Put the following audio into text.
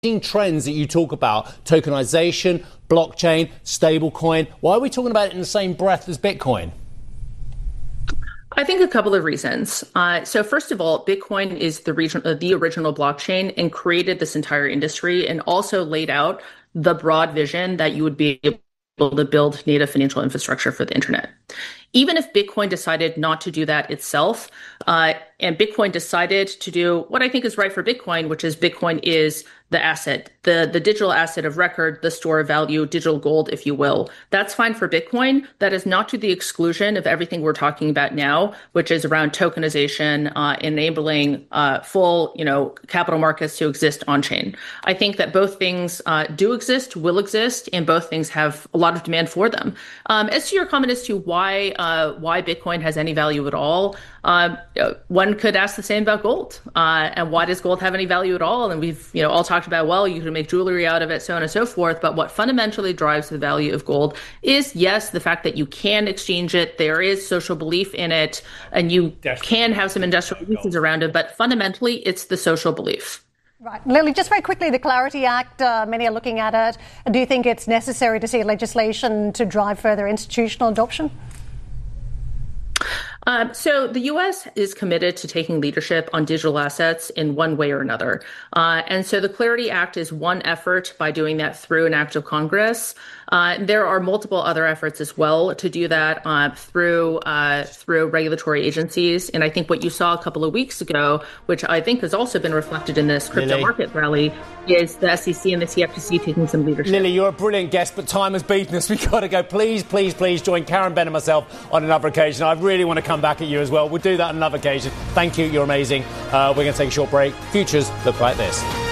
trends that you talk about, tokenization, blockchain, stablecoin. Why are we talking about it in the same breath as Bitcoin? I think a couple of reasons. So first of all, Bitcoin is the original blockchain and created this entire industry and also laid out the broad vision that you would be able to build native financial infrastructure for the internet. Even if Bitcoin decided not to do that itself, and Bitcoin decided to do what I think is right for Bitcoin, which is Bitcoin is the asset, the digital asset of record, the store of value, digital gold, if you will. That's fine for Bitcoin. That is not to the exclusion of everything we're talking about now, which is around tokenization, enabling full, capital markets to exist on chain. I think that both things do exist, will exist, and both things have a lot of demand for them. As to your comment as to why Bitcoin has any value at all, one could ask the same about gold. And why does gold have any value at all? And we've all talked about, well, you can make jewelry out of it, so on and so forth. But what fundamentally drives the value of gold is, yes, the fact that you can exchange it. There is social belief in it, and you can have some industrial uses around it. But fundamentally, it's the social belief. Right. Lily, just very quickly, the Clarity Act, many are looking at it. Do you think it's necessary to see legislation to drive further institutional adoption? So the U.S. is committed to taking leadership on digital assets in one way or another. And so the Clarity Act is one effort by doing that through an act of Congress. There are multiple other efforts as well to do that through regulatory agencies. And I think what you saw a couple of weeks ago, which I think has also been reflected in this crypto market rally, is the SEC and the CFTC taking some leadership. Lily, you're a brilliant guest, but time has beaten us. We've got to go. Please, please, please join Karen Ben and myself on another occasion. I really want to come back at you as well. We'll do that on another occasion. Thank you. You're amazing. We're going to take a short break. Futures look like this.